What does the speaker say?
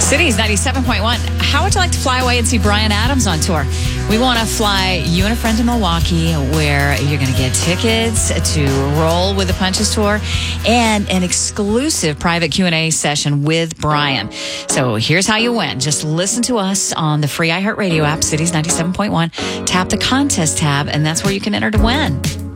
Cities 97.1. How would you like to fly away and see Bryan Adams on tour? We want to fly you and a friend to Milwaukee, where you're going to get tickets to Roll with the Punches tour and an exclusive private Q&A session with Bryan. So here's how you win. Just listen to us on the free iHeartRadio app, Cities 97.1. Tap the contest tab, and that's where you can enter to win.